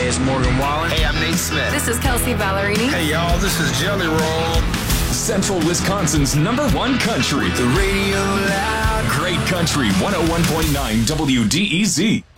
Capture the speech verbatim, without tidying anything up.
Hey, it's Morgan Wallen. Hey, I'm Nate Smith. This is Kelsey Ballerini. Hey, y'all, this is Jelly Roll. Central Wisconsin's number one country. The radio loud. Great Country one oh one point nine W D E Z.